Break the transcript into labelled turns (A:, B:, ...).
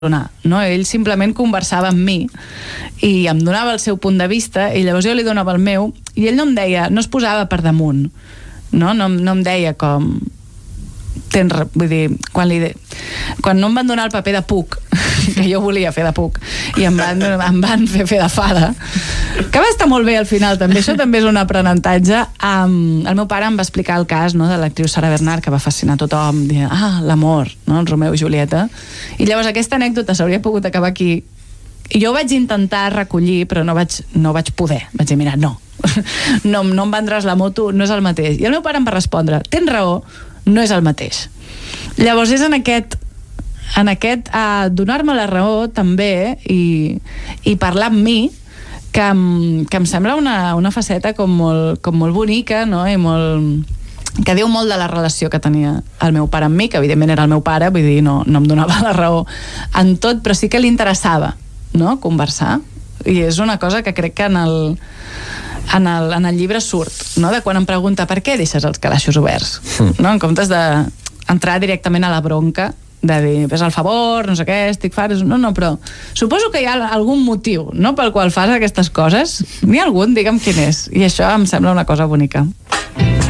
A: no? Ell simplement conversava amb mi i em donava el seu punt de vista i llavors jo li donava el meu i ell no em deia, no es posava per damunt, no em deia com vull dir, quan no em van donar el paper de Puc, que jo volia fer de Puc i em van fer de fada, que va estar molt bé al final també, això també és un aprenentatge. El meu pare em va explicar el cas, no, de l'actriu Sarah Bernhardt, que va fascinar tothom, dient, l'amor, no, el Romeu i Julieta, i llavors aquesta anècdota s'hauria pogut acabar aquí i jo ho vaig intentar recollir però no vaig poder, vaig dir, mira, no em vendràs la moto, no és el mateix, i el meu pare em va respondre, tens raó, no és el mateix. Llavors és en aquest donar-me la raó també i parlar amb mi que em sembla una faceta com molt bonica, no? I que diu molt de la relació que tenia el meu pare amb mi, que evidentment era el meu pare, vull dir, no em donava la raó en tot, però sí que li interessava, no? Conversar, i és una cosa que crec que en el llibre surt, no? De quan em pregunta per què deixes els calaixos oberts, no? En comptes d'entrar directament a la bronca de dir, fes el favor, no sé què, estic fart, no, però suposo que hi ha algun motiu, no?, pel qual fas aquestes coses. N'hi ha algun, digue'm quin és, i això em sembla una cosa bonica.